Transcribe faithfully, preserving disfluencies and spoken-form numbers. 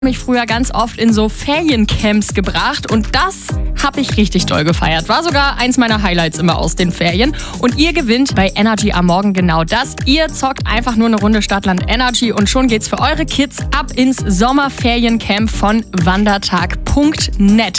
mich früher ganz oft in so Feriencamps gebracht und das habe ich richtig doll gefeiert. War sogar eins meiner Highlights immer aus den Ferien. Und ihr gewinnt bei Energy am Morgen genau das. Ihr zockt einfach nur eine Runde Stadtland Energy und schon geht's für eure Kids ab ins Sommerferiencamp von wandertag punkt net.